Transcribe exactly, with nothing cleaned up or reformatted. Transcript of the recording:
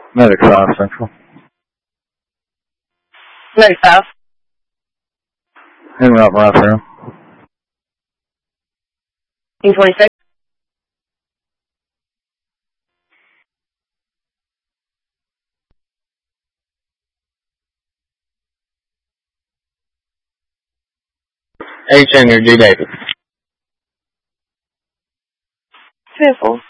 Medic five Central. Medic five. En route right through. E twenty-six. H. Henry G. Davis. Fearful.